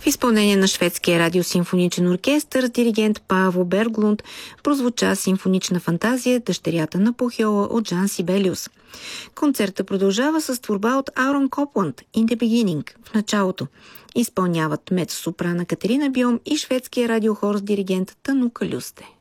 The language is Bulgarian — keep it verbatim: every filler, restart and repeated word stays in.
В изпълнение на Шведския радиосимфоничен оркестър, диригент Пааво Берглунд прозвуча симфонична фантазия «Дъщерята на Похьола» от Жан Сибелиус. Концертът продължава с творба от Арон Копланд «In the Beginning» в началото. Изпълняват мецо-сопрана Катерина Биом и шведския радиохор с диригент Танука Люсте.